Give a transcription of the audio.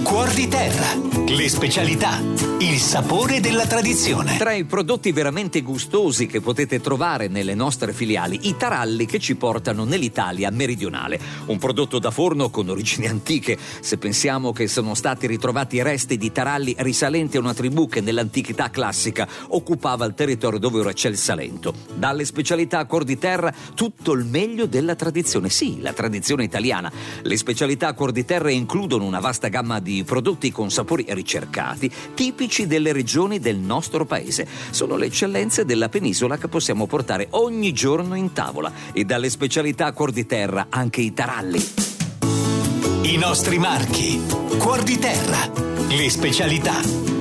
Cuor di Terra, le specialità, il sapore della tradizione. Tra i prodotti veramente gustosi che potete trovare nelle nostre filiali, i taralli che ci portano nell'Italia meridionale. Un prodotto da forno con origini antiche, se pensiamo che sono stati ritrovati resti di taralli risalenti a una tribù che nell'antichità classica occupava il territorio dove ora c'è il Salento. Dalle specialità a Cuor di Terra, tutto il meglio della tradizione. Sì, la tradizione italiana. Le specialità a Cuor di Terra includono una vasta gamma di prodotti con sapori ricercati, tipici delle regioni del nostro paese. Sono le eccellenze della penisola che possiamo portare ogni giorno in tavola. E dalle specialità a Cuor di Terra anche i taralli. I nostri marchi. Cuor di Terra, le specialità.